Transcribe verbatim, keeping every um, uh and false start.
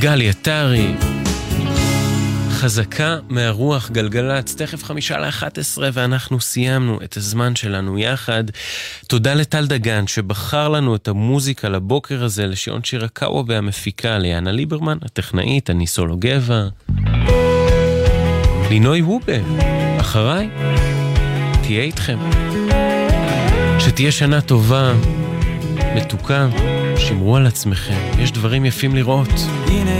גלי עטרי, חזקה מהרוח, גלגלץ, תכף חמישה לאחת עשרה, ואנחנו סיימנו את הזמן שלנו יחד. תודה לטל דגן שבחר לנו את המוזיקה לבוקר הזה, לשיון שירקאו והמפיקה, ליאנה ליברמן, הטכנאית, אני סולו גבע. לינוי וובה, אחריי, תהיה איתכם. שתהיה שנה טובה, מתוקה, שמרו על עצמכם, יש דברים יפים לראות. הנה